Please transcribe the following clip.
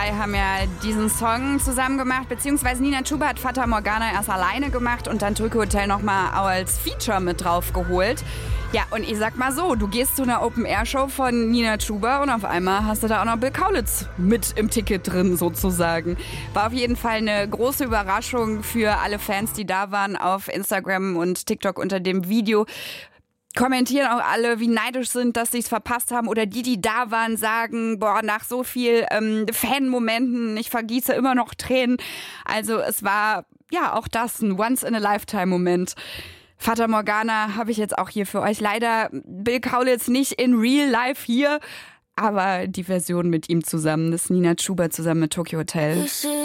zwei haben ja diesen Song zusammen gemacht, beziehungsweise Nina Chuba hat Fata Morgana erst alleine gemacht und dann Tokyo Hotel nochmal als Feature mit drauf geholt. Ja, und ich sag mal so, du gehst zu einer Open-Air-Show von Nina Chuba und auf einmal hast du da auch noch Bill Kaulitz mit im Ticket drin sozusagen. War auf jeden Fall eine große Überraschung für alle Fans, die da waren auf Instagram und TikTok unter dem Video. Kommentieren auch alle, wie neidisch sind, dass sie es verpasst haben. Oder die da waren, sagen, boah, nach so viel Fan-Momenten, ich vergieße immer noch Tränen. Also es war ja auch das ein Once-in-a-Lifetime-Moment. Fata Morgana habe ich jetzt auch hier für euch. Leider Bill Kaulitz nicht in real life hier, aber die Version mit ihm zusammen, das ist Nina Chuba zusammen mit Tokyo Hotel.